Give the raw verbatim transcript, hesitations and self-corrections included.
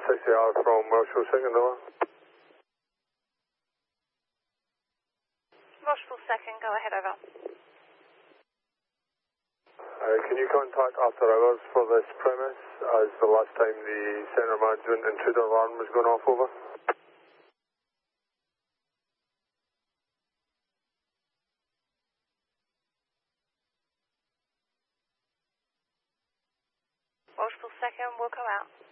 sixty hours from Welshpool second, over. Welshpool second, go ahead, over. Uh, can you contact after hours for this premise, as the last time the centre management intruder alarm was going off, over? Welshpool second, we'll go out.